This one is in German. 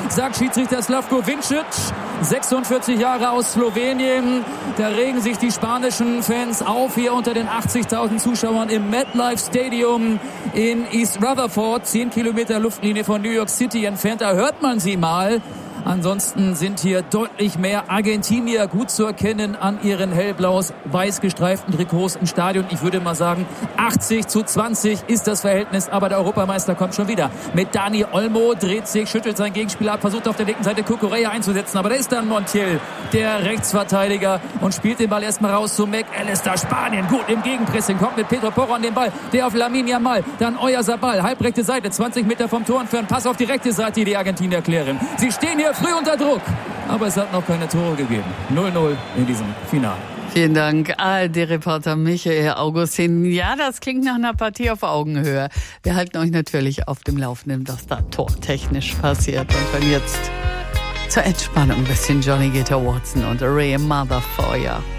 sagt Schiedsrichter Slavko Vincic, 46 Jahre aus Slowenien. Da regen sich die spanischen Fans auf hier unter den 80.000 Zuschauern im MetLife Stadium in East Rutherford, 10 Kilometer Luftlinie von New York City entfernt. Da hört man sie mal. Ansonsten sind hier deutlich mehr Argentinier gut zu erkennen an ihren hellblau-weiß gestreiften Trikots im Stadion. Ich würde mal sagen, 80-20 ist das Verhältnis, aber der Europameister kommt schon wieder. Mit Dani Olmo, dreht sich, schüttelt seinen Gegenspieler ab, versucht auf der linken Seite Cucurella einzusetzen, aber da ist dann Montiel, der Rechtsverteidiger, und spielt den Ball erstmal raus zu McAllister. Spanien gut im Gegenpressing, kommt mit Pedro Porro an den Ball, der auf Lamine Yamal, dann Oyarzabal, halbrechte Seite, 20 Meter vom Tor entfernt, Pass auf die rechte Seite, die Argentinier klären. Sie stehen hier früh unter Druck, aber es hat noch keine Tore gegeben. 0-0 in diesem Finale. Vielen Dank, ARD-Reporter Michael Augustin. Ja, das klingt nach einer Partie auf Augenhöhe. Wir halten euch natürlich auf dem Laufenden, was da tortechnisch passiert. Und dann jetzt zur Entspannung ein bisschen Johnny Guitar Watson und Ray Mother Feuer.